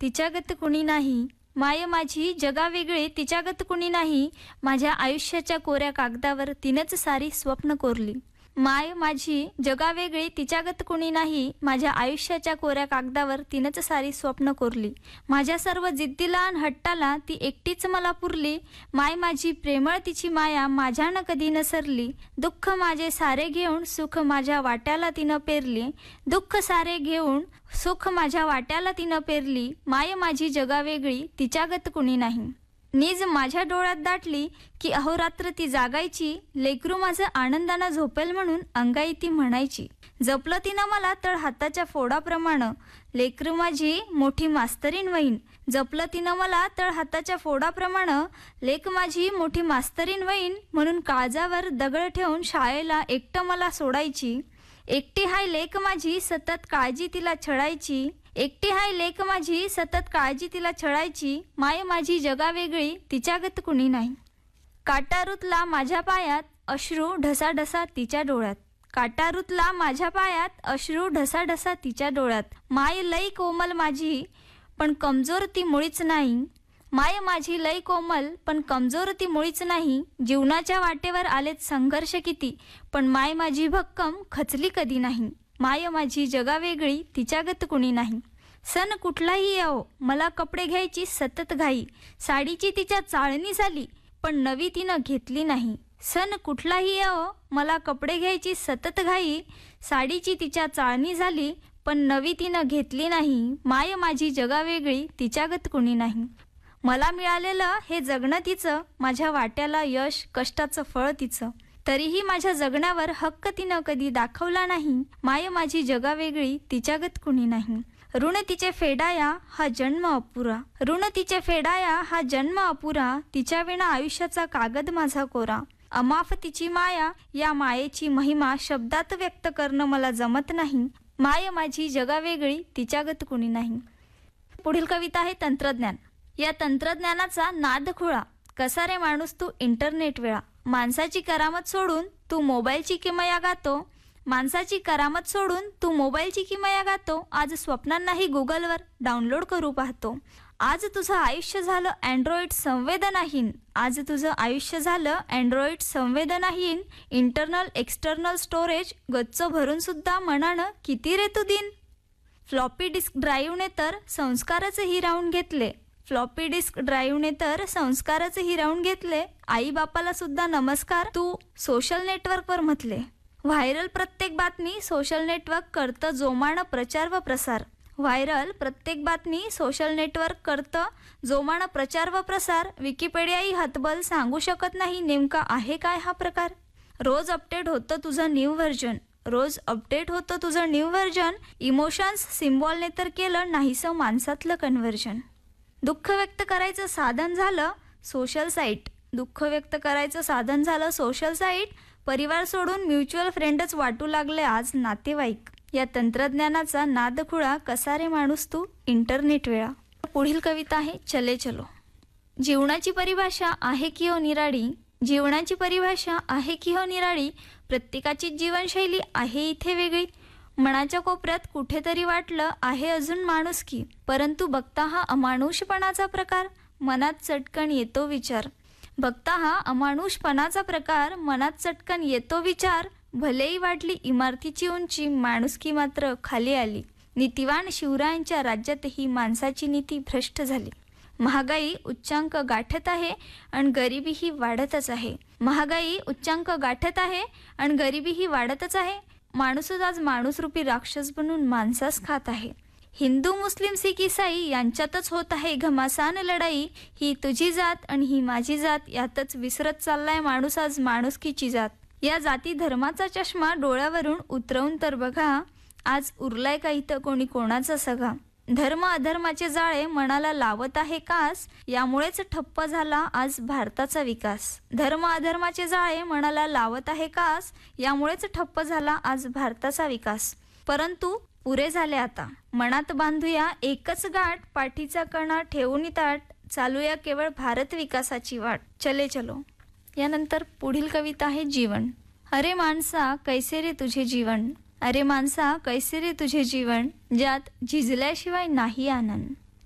तिच्यागत कुणी नाही, माय माझी जगावेगळी तिच्यागत कुणी नाही, माझ्या आयुष्याच्या कोऱ्या कागदावर तिनंच सारी स्वप्न कोरली. माय माझी जगावेगळी तिच्यागत कुणी नाही, माझ्या आयुष्याच्या कोऱ्या कागदावर तिनंच सारी स्वप्न कोरली. माझ्या सर्व जिद्दीला आणि हट्टाला ती एकटीच मला पुरली. माय माझी प्रेमळ तिची माया माझ्यानं कधी न सरली. दुःख माझे सारे घेऊन सुख माझ्या वाट्याला तिनं पेरली. दुःख सारे घेऊन सुख माझ्या वाट्याला तिनं पेरली. माय माझी जगावेगळी तिच्यागत कुणी नाही. नीज माझ्या डोळ्यात दाटली की अहोरात्र ती जागायची. लेकरू माझं आनंदानं झोपेल म्हणून अंगाई ती म्हणायची. जपलं तिनं मला तळ हाताच्या फोडाप्रमाणे, लेकरू माझी मोठी मास्तरीण वहीन. जपलं तिनं मला तळ हाताच्या फोडाप्रमाणे, लेक माझी मोठी मास्तरीण वहीन. म्हणून काळजावर दगड ठेवून शाळेला एकटं मला सोडायची. एकटी हाय लेक माझी सतत काळजी तिला छळायची. एकटी हाय लेक माझी सतत काळजी तिला छळायची. माय माझी जगावेगळी तिच्यागत कुणी नाही. काटा रुतला माझ्या पायात अश्रू ढसाढसा तिच्या डोळ्यात. काटा रुतला माझ्या पायात अश्रू ढसाढसा तिच्या डोळ्यात. माय लई कोमल माझी पण कमजोर ती मुळीच नाही. माय माझी लई कोमल पण कमजोर ती मुळीच नाही. जीवनाच्या वाटेवर आलेत संघर्ष किती, पण माय माझी भक्कम खचली कधी नाही. माय माझी जगावेगळी तिच्यागत कुणी नाही. सण कुठलाही यावो मला कपडे घ्यायची सतत घाई. साडीची तिच्या चाळणी झाली पण नवी तिनं घेतली नाही. सण कुठलाही यावो मला कपडे घ्यायची सतत घाई. साडीची तिच्या चाळणी झाली पण नवी तिनं घेतली नाही. माय माझी जगावेगळी तिच्यागत कुणी नाही. मला मिळालेलं हे जगणं तिचं, माझ्या वाट्याला यश कष्टाचं फळ तिचं. तरीही माझ्या जगण्यावर हक्क तिनं कधी दाखवला नाही. माय माझी जगावेगळी तिच्यागत कुणी नाही. ऋण तिचे फेडाया हा जन्म अपुरा. ऋण तिचे फेडाया हा जन्म अपुरा. तिच्या विना आयुष्याचा कागद माझा कोरा. अमाफ तिची माया या मायेची महिमा शब्दात व्यक्त करणं मला जमत नाही. माय माझी जगावेगळी तिच्यागत कुणी नाही. पुढील कविता आहे तंत्रज्ञान. या तंत्रज्ञानाचा नाद खुळा, कसा रे माणूस तू इंटरनेट वेळा. माणसाची करामत सोडून तू मोबाईलची किमया गातो. माणसाची करामत सोडून तू मोबाईलची किमया गातो. आज स्वप्नांनाही गुगलवर डाउनलोड करू पाहतो. आज तुझं आयुष्य झालं अँड्रॉइड संवेदनाहीन. आज तुझं आयुष्य झालं अँड्रॉइड संवेदनाहीन. इंटरनल एक्सटर्नल स्टोरेज गच्च भरून सुद्धा मनानं किती रे तू दिन. फ्लॉपी डिस्क ड्राईव्हने तर संस्कारच हिरावून घेतले. फ्लॉपी डिस्क ड्राईव्हने तर संस्कारच हिरावून घेतले. आई बापाला सुद्धा नमस्कार तू सोशल नेटवर्कवर म्हटले. व्हायरल प्रत्येक बातमी सोशल नेटवर्क करतं जोमानं प्रचार व प्रसार. व्हायरल प्रत्येक बातमी सोशल नेटवर्क करतं जोमानं प्रचार व प्रसार. विकिपीडियाही हतबल सांगू शकत नाही नेमका आहे काय हा प्रकार. रोज अपडेट होतं तुझं न्यू व्हर्जन. रोज अपडेट होतं तुझं न्यू व्हर्जन. इमोशन्स सिम्बॉलने तर केलं नाहीसं माणसातलं कन्व्हर्जन. दुःख व्यक्त करायचं साधन झालं सोशल साईट. दुःख व्यक्त करायचं साधन झालं सोशल साईट. परिवार सोडून म्युच्युअल फ्रेंडच वाटू लागले आज नातेवाईक. या तंत्रज्ञानाचा नाद खुळा, कसा रे माणूस तू इंटरनेट वेळा. पुढील कविता आहे चले चलो. जीवनाची परिभाषा आहे की हो निराळी. जीवनाची परिभाषा आहे की हो निराळी. प्रत्येकाची जीवनशैली आहे इथे वेगळी. मनाच्या कोपऱ्यात कुठेतरी वाटलं आहे अजून माणुसकी. परंतु बघता हा अमानुषपणाचा प्रकार मनात चटकन येतो विचार. बघता हा अमानुषपणाचा प्रकार मनात चटकन येतो विचार. भलेही वाढली इमारतीची उंची माणुसकी मात्र खाली आली. नीतिवान शिवरायांच्या राज्यातही माणसाची नीती भ्रष्ट झाली. महागाई उच्चांक गाठत आहे आणि गरिबीही वाढतच आहे. महागाई उच्चांक गाठत आहे आणि गरिबीही वाढतच आहे. माणूसच आज माणूसरूपी राक्षस बनून माणसास खात आहे. हिंदू मुस्लिम सिख ईसाई यांच्यातच होत आहे घमासान लढाई. ही तुझी जात आणि ही माझी जात यातच विसरत चाललाय माणूस आज माणुसकीची जात. या जाती धर्माचा चष्मा डोळ्यावरून उतरवून तर बघा. आज उरलाय का इथं कोणी कोणाचा सगळा. धर्म अधर्माचे जाळे मनाला लावत आहे कास. यामुळेच ठप्प झाला आज भारताचा विकास. धर्म अधर्माचे जाळे मनाला लावत आहे कास. यामुळेच ठप्प झाला आज भारताचा विकास. परंतु पुरे झाले आता. मनात बांधूया एकच गाठ. पाठीचा कणा ठेवून ताट. चालूया केवळ भारत विकासाची वाट. चले चलो. यानंतर पुढील कविता आहे जीवन. अरे माणसा कैसे रे तुझे जीवन. अरे माणसा कैसे रे तुझे जीवन. ज्यात झिजल्याशिवाय नाही आनंद.